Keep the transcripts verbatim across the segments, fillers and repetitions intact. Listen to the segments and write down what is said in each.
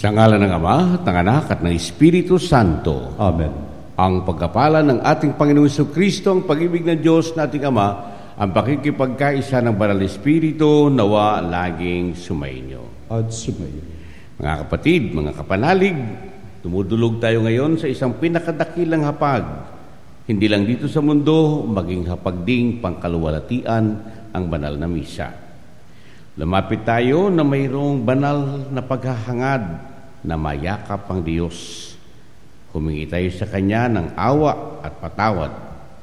Sa ngalan ng Ama, at ng Anak, at ng Espiritu Santo. Amen. Ang pagkapalan ng ating Panginoong Jesucristo, ang pag-ibig ng Diyos na ating Ama, ang pakikipagkaisa ng Banal na Espiritu, nawa laging sumainyo. At sumayo. Mga kapatid, mga kapanalig, tumudulog tayo ngayon sa isang pinakadakilang hapag. Hindi lang dito sa mundo, maging hapag ding pangkaluwalhatian ang banal na misa. Lumapit tayo na mayroong banal na paghahangad na mayakap ang Diyos. Humingi tayo sa Kanya ng awa at patawad.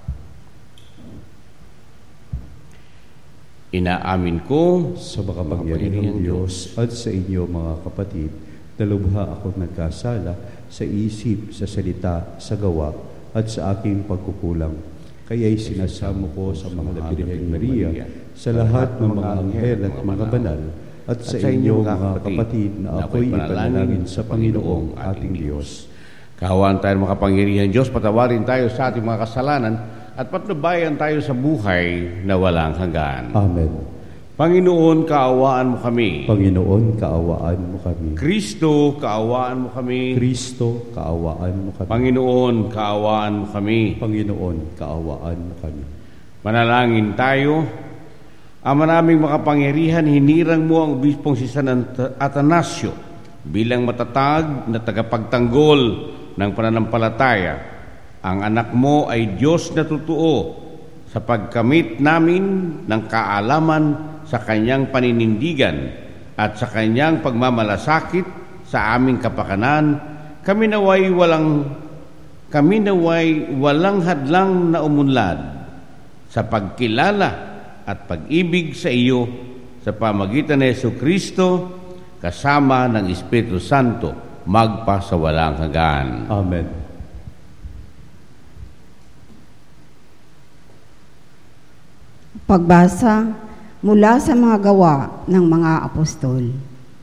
Inaamin ko sa makapangyarihang Diyos at sa inyo mga kapatid, na lubha akong nagkasala sa isip, sa salita, sa gawa at sa aking pagkukulang. Kaya'y sinasamo ko sa mga Birheng Maria, sa lahat ng mga anghel at mga banal, at sa inyo mga kapatid na ako'y ipanalangin sa Panginoong ating Diyos. Kaawaan tayo makapangyarihan Diyos, patawarin tayo sa ating mga kasalanan at patnubayan tayo sa buhay na walang hanggan. Amen. Panginoon, kaawaan mo kami. Panginoon, kaawaan mo kami. Kristo, kaawaan mo kami. Kristo, kaawaan mo kami. Panginoon, kaawaan mo kami. Panginoon, kaawaan mo kami. Manalangin tayo. Ama naming makapangyarihan, hinirang mo ang Obispong si San Atanasio bilang matatag na tagapagtanggol ng pananampalataya. Ang anak mo ay Diyos na totoo sa pagkamit namin ng kaalaman sa Kanyang paninindigan at sa Kanyang pagmamalasakit sa aming kapakanan. Kami naway walang kami naway walang hadlang na umunlad sa pagkilala at pag-ibig sa iyo sa pamagitan ni Jesucristo kasama ng Espiritu Santo magpasawalang hanggan. Amen. Pagbasa mula sa mga gawa ng mga apostol.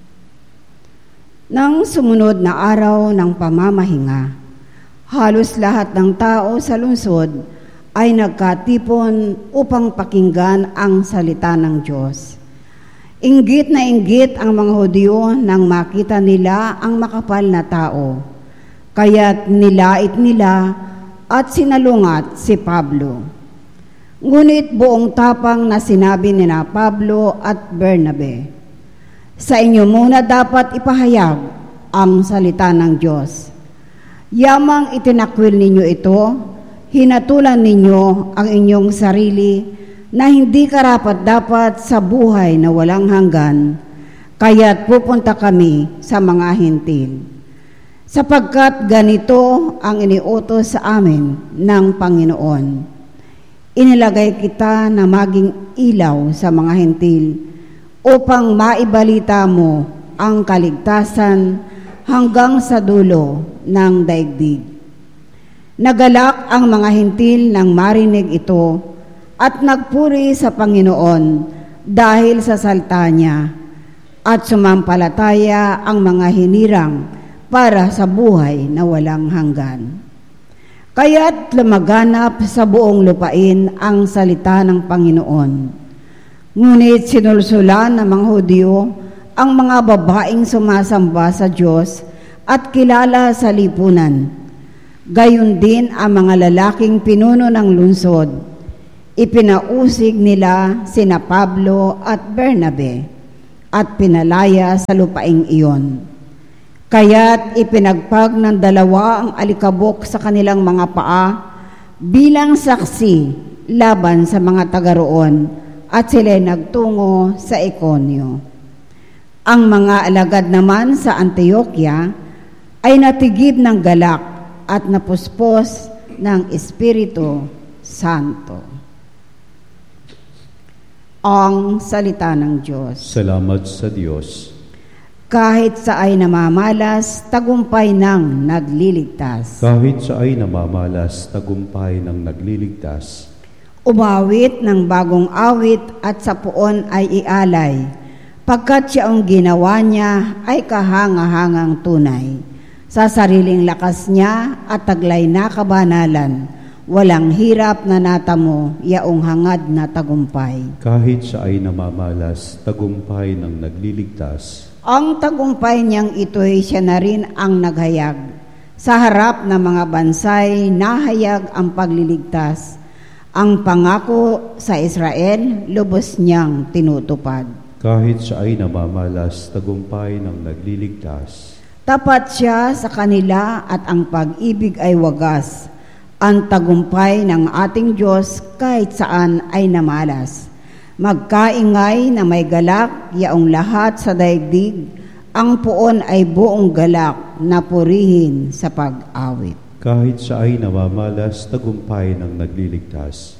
Nang sumunod na araw ng pamamahinga, halos lahat ng tao sa lungsod ay nagkatipon upang pakinggan ang salita ng Diyos. Inggit na inggit ang mga Hudyo nang makita nila ang makapal na tao, kaya't nilait nila at sinalungat si Pablo. Ngunit buong tapang na sinabi ni na Pablo at Bernabe, sa inyo muna dapat ipahayag ang salita ng Diyos. Yamang itinakwil ninyo ito, hinatulan ninyo ang inyong sarili na hindi karapat-dapat sa buhay na walang hanggan, kaya't pupunta kami sa mga hintil. Sapagkat ganito ang iniutos sa amin ng Panginoon. Inilagay kita na maging ilaw sa mga hintil upang maibalita mo ang kaligtasan hanggang sa dulo ng daigdig. Nagalak ang mga hintil nang marinig ito at nagpuri sa Panginoon dahil sa salita niya, at sumampalataya ang mga hinirang para sa buhay na walang hanggan. Kaya't lumaganap sa buong lupain ang salita ng Panginoon. Ngunit sinulsulan ng mga Hudyo ang mga babaeng sumasamba sa Diyos at kilala sa lipunan. Gayon din ang mga lalaking pinuno ng lungsod. Ipinausig nila sina Pablo at Bernabe at pinalaya sa lupaing iyon. Kaya't ipinagpag ng dalawa ang alikabok sa kanilang mga paa bilang saksi laban sa mga taga-roon, at sila'y nagtungo sa Iconio. Ang mga alagad naman sa Antioquia ay natigib ng galak at napuspos ng Espiritu Santo. Ang salita ng Diyos. Salamat sa Diyos. Kahit sa ay namamalas, tagumpay ng nagliligtas. Kahit sa ay namamalas, tagumpay ng nagliligtas. Umawit ng bagong awit at sa puon ay ialay, pagkat siyang ginawa niya ay kahanga-hangang tunay. Sa sariling lakas niya at taglay na kabanalan, walang hirap na natamo, yaong hangad na tagumpay. Kahit sa ay namamalas, tagumpay ng nagliligtas. Ang tagumpay niyang ito'y siya na rin ang naghayag. Sa harap ng mga bansay, nahayag ang pagliligtas. Ang pangako sa Israel, lubos niyang tinutupad. Kahit siya ay namamalas, tagumpay ng nagliligtas. Tapat siya sa kanila at ang pag-ibig ay wagas. Ang tagumpay ng ating Diyos kahit saan ay namalas. Magkaingay na may galak, yaong lahat sa daigdig, ang puon ay buong galak na purihin sa pag-awit. Kahit siya ay namamalas, tagumpay ng nagliligtas.